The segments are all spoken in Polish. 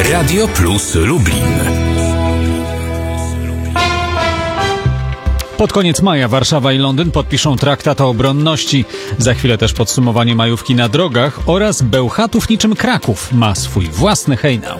Radio Plus Lublin. Pod koniec maja Warszawa i Londyn podpiszą traktat o obronności. Za chwilę też podsumowanie majówki na drogach oraz Bełchatów niczym Kraków ma swój własny hejnał.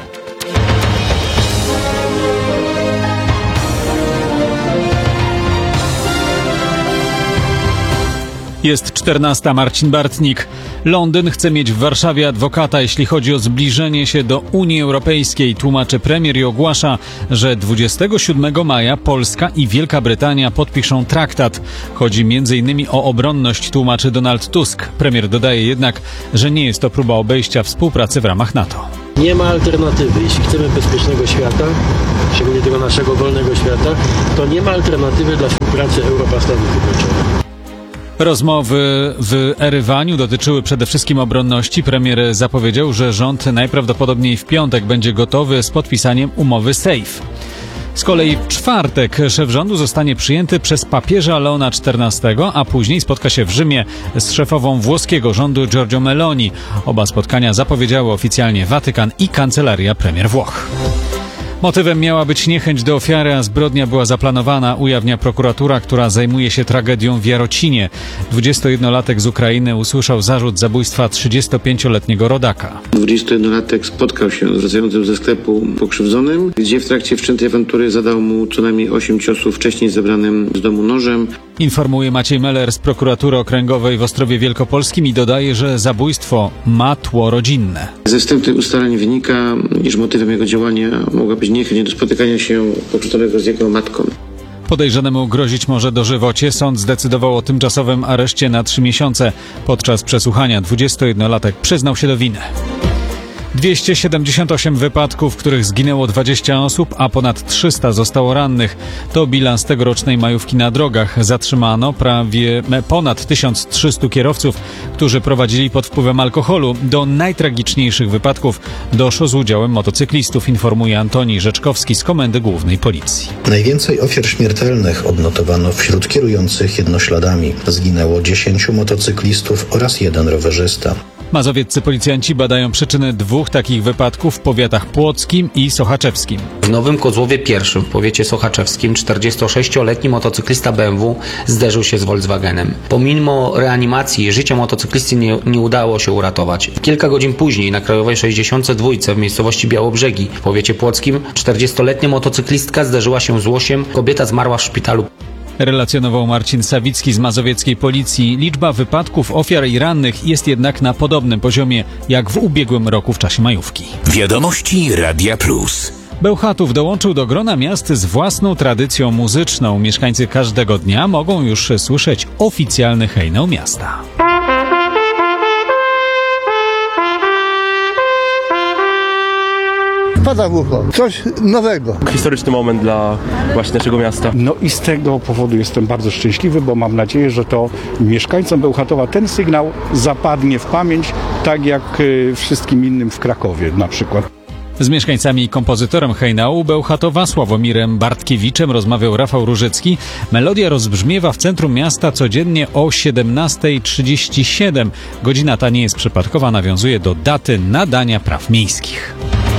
Jest 14. Marcin Bartnik. Londyn chce mieć w Warszawie adwokata, jeśli chodzi o zbliżenie się do Unii Europejskiej, tłumaczy premier i ogłasza, że 27 maja Polska i Wielka Brytania podpiszą traktat. Chodzi m.in. o obronność, tłumaczy Donald Tusk. Premier dodaje jednak, że nie jest to próba obejścia współpracy w ramach NATO. Nie ma alternatywy. Jeśli chcemy bezpiecznego świata, szczególnie tego naszego wolnego świata, to nie ma alternatywy dla współpracy Europa-Stanów Zjednoczonych. Rozmowy w Erywaniu dotyczyły przede wszystkim obronności. Premier zapowiedział, że rząd najprawdopodobniej w piątek będzie gotowy z podpisaniem umowy SAFE. Z kolei w czwartek szef rządu zostanie przyjęty przez papieża Leona XIV, a później spotka się w Rzymie z szefową włoskiego rządu Giorgią Meloni. Oba spotkania zapowiedziały oficjalnie Watykan i kancelaria premier Włoch. Motywem miała być niechęć do ofiary, a zbrodnia była zaplanowana, ujawnia prokuratura, która zajmuje się tragedią w Jarocinie. 21-latek z Ukrainy usłyszał zarzut zabójstwa 35-letniego rodaka. 21-latek spotkał się z wracającym ze sklepu pokrzywdzonym, gdzie w trakcie wszczętej awantury zadał mu co najmniej 8 ciosów wcześniej zebranym z domu nożem. Informuje Maciej Meller z prokuratury okręgowej w Ostrowie Wielkopolskim i dodaje, że zabójstwo ma tło rodzinne. Ze wstępnych ustaleń wynika, iż motywem jego działania mogła być niechęć do spotykania się pokrzywdzonego z jego matką. Podejrzanemu grozić może dożywocie. Sąd zdecydował o tymczasowym areszcie na 3 miesiące. Podczas przesłuchania 21-latek przyznał się do winy. 278 wypadków, w których zginęło 20 osób, a ponad 300 zostało rannych. To bilans tegorocznej majówki na drogach. Zatrzymano ponad 1300 kierowców, którzy prowadzili pod wpływem alkoholu. Do najtragiczniejszych wypadków doszło z udziałem motocyklistów, informuje Antoni Rzeczkowski z Komendy Głównej Policji. Najwięcej ofiar śmiertelnych odnotowano wśród kierujących jednośladami. Zginęło 10 motocyklistów oraz 1 rowerzysta. Mazowieccy policjanci badają przyczyny 2 takich wypadków w powiatach płockim i sochaczewskim. W Nowym Kozłowie I w powiecie sochaczewskim 46-letni motocyklista BMW zderzył się z Volkswagenem. Pomimo reanimacji życia motocyklisty nie udało się uratować. Kilka godzin później na Krajowej 62 w miejscowości Białobrzegi w powiecie płockim 40-letnia motocyklistka zderzyła się z łosiem. Kobieta zmarła w szpitalu. Relacjonował Marcin Sawicki z mazowieckiej policji. Liczba wypadków, ofiar i rannych jest jednak na podobnym poziomie jak w ubiegłym roku w czasie majówki. Wiadomości Radia Plus. Bełchatów dołączył do grona miast z własną tradycją muzyczną. Mieszkańcy każdego dnia mogą już słyszeć oficjalny hejnał miasta. Pada w ucho. Coś nowego. Historyczny moment dla właśnie naszego miasta. No i z tego powodu jestem bardzo szczęśliwy, bo mam nadzieję, że to mieszkańcom Bełchatowa ten sygnał zapadnie w pamięć, tak jak wszystkim innym w Krakowie na przykład. Z mieszkańcami i kompozytorem hejnału Bełchatowa Sławomirem Bartkiewiczem rozmawiał Rafał Różycki. Melodia rozbrzmiewa w centrum miasta codziennie o 17:37. Godzina ta nie jest przypadkowa, nawiązuje do daty nadania praw miejskich.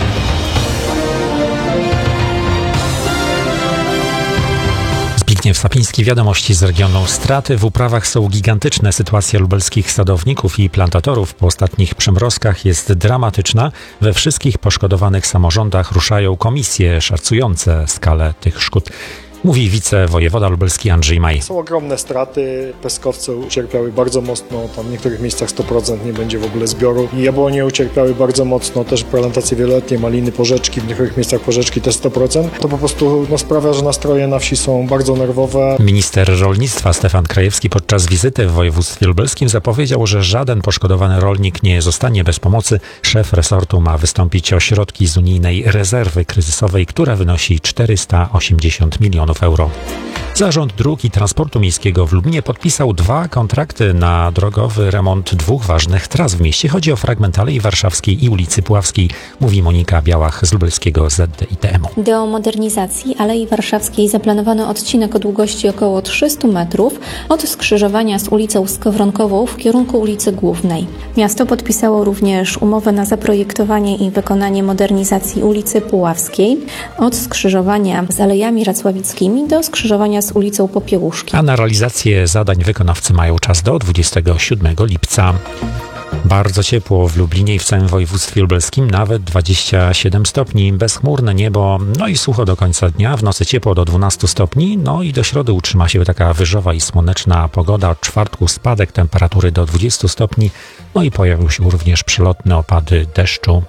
Zbigniew Sapiński, wiadomości z regionu. Straty w uprawach są gigantyczne. Sytuacja lubelskich sadowników i plantatorów po ostatnich przymrozkach jest dramatyczna. We wszystkich poszkodowanych samorządach ruszają komisje szacujące skalę tych szkód. Mówi wicewojewoda lubelski Andrzej Maj. Są ogromne straty, peskowce ucierpiały bardzo mocno, tam w niektórych miejscach 100% nie będzie w ogóle zbioru. Jabłonie ucierpiały bardzo mocno, też plantacje wieloletnie, maliny, porzeczki, w niektórych miejscach porzeczki też 100%. To po prostu sprawia, że nastroje na wsi są bardzo nerwowe. Minister rolnictwa Stefan Krajewski podczas wizyty w województwie lubelskim zapowiedział, że żaden poszkodowany rolnik nie zostanie bez pomocy. Szef resortu ma wystąpić o środki z unijnej rezerwy kryzysowej, która wynosi 480 milionów euro. Zarząd Dróg i Transportu Miejskiego w Lublinie podpisał 2 kontrakty na drogowy remont 2 ważnych tras w mieście. Chodzi o fragment Alei Warszawskiej i ulicy Puławskiej, mówi Monika Białach z lubelskiego ZDITM-u. Do modernizacji Alei Warszawskiej zaplanowano odcinek o długości około 300 metrów od skrzyżowania z ulicą Skowronkową w kierunku ulicy Głównej. Miasto podpisało również umowę na zaprojektowanie i wykonanie modernizacji ulicy Puławskiej od skrzyżowania z Alejami Racławickimi do skrzyżowania z ulicą Popiełuszki. A na realizację zadań wykonawcy mają czas do 27 lipca. Bardzo ciepło w Lublinie i w całym województwie lubelskim, nawet 27 stopni, bezchmurne niebo, no i sucho do końca dnia, w nocy ciepło do 12 stopni, no i do środy utrzyma się taka wyżowa i słoneczna pogoda, od czwartku spadek temperatury do 20 stopni, no i pojawią się również przelotne opady deszczu.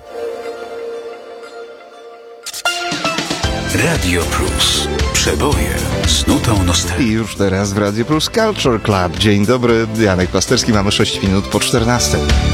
Radio Plus. Przeboje z nutą nostalgii. I już teraz w Radio Plus Culture Club. Dzień dobry, Janek Pasterski, mamy 6 minut po 14.